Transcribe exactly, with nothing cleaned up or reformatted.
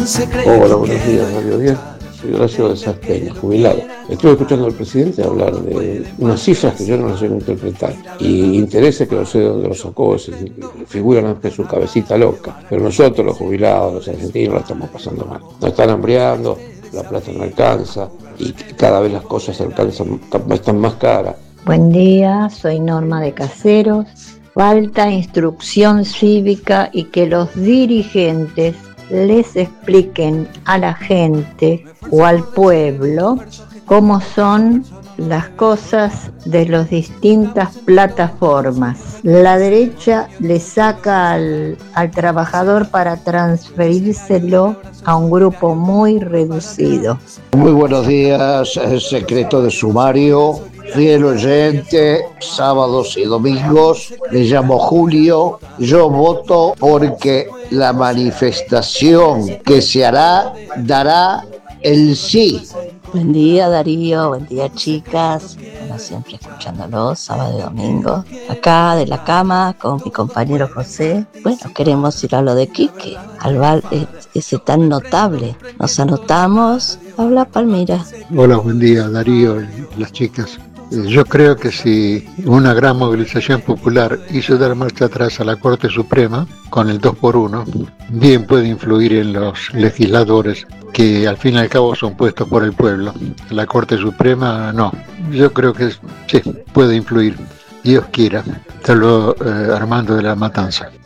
Hola, buenos días, Mario. Bien, soy Horacio de Saspeña, jubilado. Estuve escuchando al presidente hablar de unas cifras que yo no las sé interpretar y intereses que no sé de dónde los sacó, es decir, figuran en su cabecita loca. Pero nosotros, los jubilados, los argentinos, la estamos pasando mal. Nos están hambriando, la plata no alcanza y cada vez las cosas alcanzan, están más caras. Buen día, soy Norma de Caseros. Falta instrucción cívica y que los dirigentes les expliquen a la gente o al pueblo cómo son las cosas de las distintas plataformas. La derecha le saca al, al trabajador para transferírselo a un grupo muy reducido. Muy buenos días, secreto de sumario, fiel oyente, sábados y domingos. Me llamo Julio, yo voto porque la manifestación que se hará dará el sí. Buen día, Darío, buen día, chicas. Bueno, siempre escuchándolos, sábado y domingo. Acá de la cama con mi compañero José. Bueno, queremos ir a lo de Quique, al bar ese tan notable. Nos anotamos. Habla Palmira. Hola, buen día, Darío y las chicas. Yo creo que si una gran movilización popular hizo dar marcha atrás a la Corte Suprema con el dos por uno, bien puede influir en los legisladores que al fin y al cabo son puestos por el pueblo. La Corte Suprema no. Yo creo que sí, puede influir. Dios quiera. Hasta luego, eh, Armando de la Matanza.